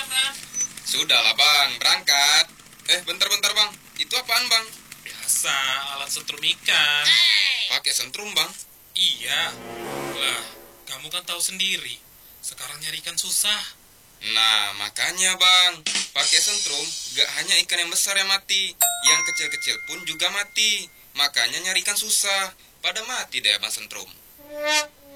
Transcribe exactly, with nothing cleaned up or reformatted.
Bang? Sudahlah bang, berangkat. Eh bentar-bentar bang, itu apaan bang? Biasa, alat setrum ikan. Pakai sentrum bang? Iya. Lah, kamu kan tahu sendiri. Sekarang nyari ikan susah. Nah makanya bang, pakai sentrum gak hanya ikan yang besar yang mati, yang kecil-kecil pun juga mati. Makanya nyari ikan susah, pada mati deh bang sentrum.